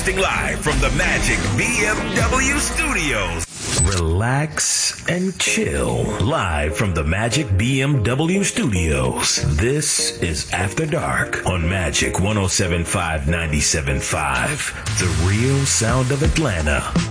Live from the Magic BMW Studios. Relax and chill. Live from the Magic BMW Studios. This is After Dark on Magic 107.5 97.5. The real sound of Atlanta.